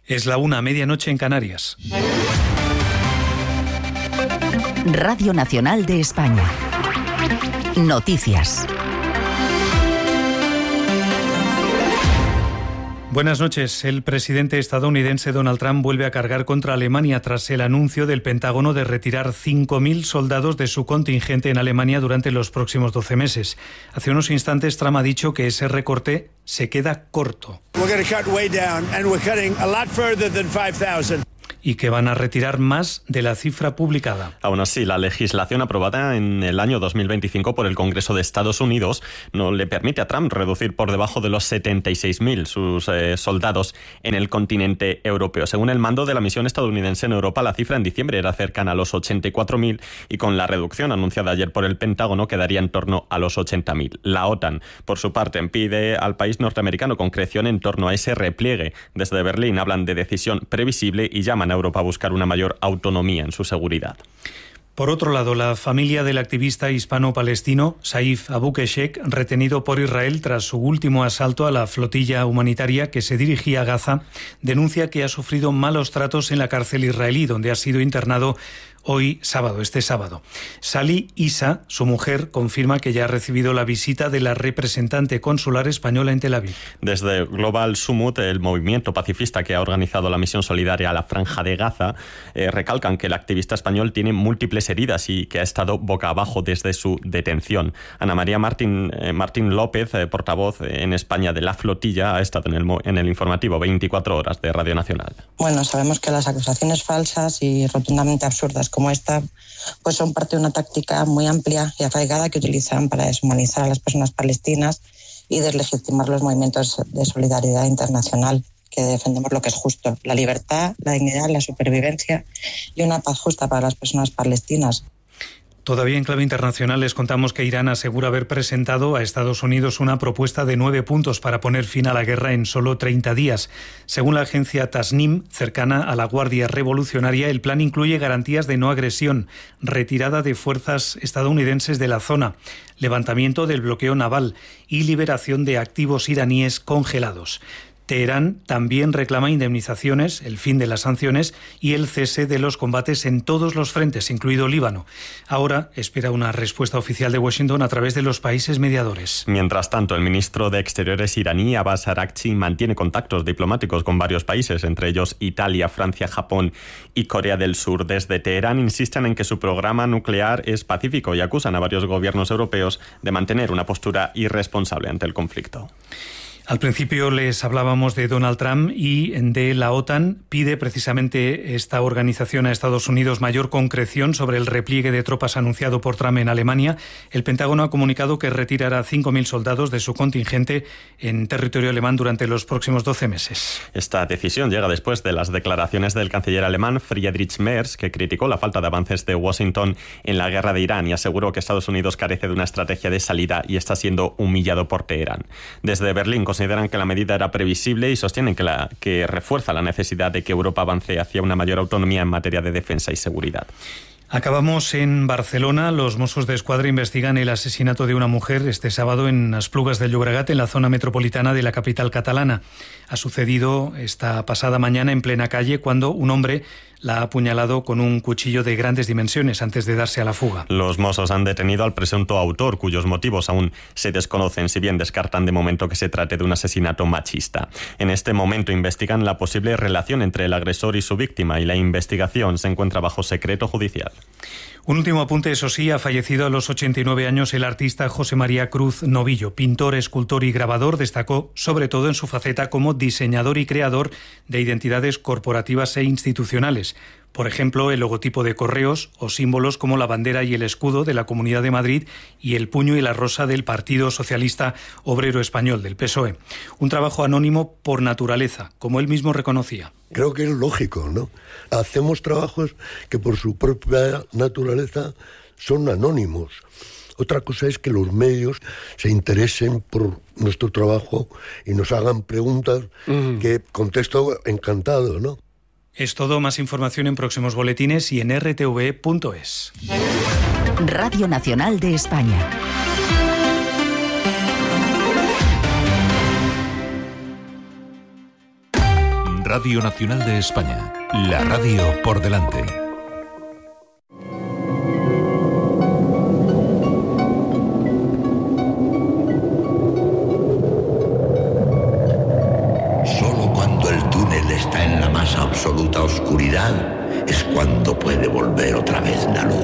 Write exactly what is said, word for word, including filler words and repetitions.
Es la una, medianoche en Canarias. Radio Nacional de España. Noticias. Buenas noches. El presidente estadounidense Donald Trump vuelve a cargar contra Alemania tras el anuncio del Pentágono de retirar cinco mil soldados de su contingente en Alemania durante los próximos doce meses. Hace unos instantes Trump ha dicho que ese recorte se queda corto y que van a retirar más de la cifra publicada. Aún así, la legislación aprobada en el año dos mil veinticinco por el Congreso de Estados Unidos no le permite a Trump reducir por debajo de los setenta y seis mil sus eh, soldados en el continente europeo. Según el mando de la misión estadounidense en Europa, la cifra en diciembre era cercana a los ochenta y cuatro mil y con la reducción anunciada ayer por el Pentágono quedaría en torno a los ochenta mil. La OTAN, por su parte, pide al país norteamericano concreción en torno a ese repliegue. Desde Berlín hablan de decisión previsible y llaman a Europa a buscar una mayor autonomía en su seguridad. Por otro lado, la familia del activista hispano-palestino Saif Abu Keshek, retenido por Israel tras su último asalto a la flotilla humanitaria que se dirigía a Gaza, denuncia que ha sufrido malos tratos en la cárcel israelí, donde ha sido internado hoy sábado, este sábado. Sali Issa, su mujer, confirma que ya ha recibido la visita de la representante consular española en Tel Aviv. Desde Global Summit, el movimiento pacifista que ha organizado la misión solidaria a la Franja de Gaza, eh, recalcan que el activista español tiene múltiples heridas y que ha estado boca abajo desde su detención. Ana María Martín, eh, Martín López, eh, portavoz en España de la flotilla, ha estado en el, en el informativo veinticuatro horas de Radio Nacional. Bueno, sabemos que las acusaciones falsas y rotundamente absurdas como esta, pues son parte de una táctica muy amplia y arraigada que utilizan para deshumanizar a las personas palestinas y deslegitimar los movimientos de solidaridad internacional que defendemos lo que es justo, la libertad, la dignidad, la supervivencia y una paz justa para las personas palestinas. Todavía en clave internacional les contamos que Irán asegura haber presentado a Estados Unidos una propuesta de nueve puntos para poner fin a la guerra en solo treinta días. Según la agencia Tasnim, cercana a la Guardia Revolucionaria, el plan incluye garantías de no agresión, retirada de fuerzas estadounidenses de la zona, levantamiento del bloqueo naval y liberación de activos iraníes congelados. Teherán también reclama indemnizaciones, el fin de las sanciones y el cese de los combates en todos los frentes, incluido Líbano. Ahora espera una respuesta oficial de Washington a través de los países mediadores. Mientras tanto, el ministro de Exteriores iraní, Abbas Araghchi, mantiene contactos diplomáticos con varios países, entre ellos Italia, Francia, Japón y Corea del Sur. Desde Teherán insisten en que su programa nuclear es pacífico y acusan a varios gobiernos europeos de mantener una postura irresponsable ante el conflicto. Al principio les hablábamos de Donald Trump y de la OTAN. Pide precisamente esta organización a Estados Unidos mayor concreción sobre el repliegue de tropas anunciado por Trump en Alemania. El Pentágono ha comunicado que retirará cinco mil soldados de su contingente en territorio alemán durante los próximos doce meses. Esta decisión llega después de las declaraciones del canciller alemán Friedrich Merz, que criticó la falta de avances de Washington en la guerra de Irán y aseguró que Estados Unidos carece de una estrategia de salida y está siendo humillado por Teherán. Desde Berlín consideran que la medida era previsible y sostienen que, la, que refuerza la necesidad de que Europa avance hacia una mayor autonomía en materia de defensa y seguridad. Acabamos en Barcelona. Los Mossos de Escuadra investigan el asesinato de una mujer este sábado en Esplugas del Llobregat, en la zona metropolitana de la capital catalana. Ha sucedido esta pasada mañana en plena calle cuando un hombre la ha apuñalado con un cuchillo de grandes dimensiones antes de darse a la fuga. Los Mossos han detenido al presunto autor, cuyos motivos aún se desconocen, si bien descartan de momento que se trate de un asesinato machista. En este momento investigan la posible relación entre el agresor y su víctima y la investigación se encuentra bajo secreto judicial. Un último apunte, eso sí, ha fallecido a los ochenta y nueve años el artista José María Cruz Novillo. Pintor, escultor y grabador, destacó sobre todo en su faceta como diseñador y creador de identidades corporativas e institucionales. Por ejemplo, el logotipo de Correos o símbolos como la bandera y el escudo de la Comunidad de Madrid y el puño y la rosa del Partido Socialista Obrero Español, del P S O E. Un trabajo anónimo por naturaleza, como él mismo reconocía. Creo que es lógico, ¿no? Hacemos trabajos que por su propia naturaleza son anónimos. Otra cosa es que los medios se interesen por nuestro trabajo y nos hagan preguntas mm. que contesto encantado, ¿no? Es todo. Más información en próximos boletines y en r t v punto es. Radio Nacional de España. Radio Nacional de España, la radio por delante. Solo cuando el túnel está en la más absoluta oscuridad es cuando puede volver otra vez la luz.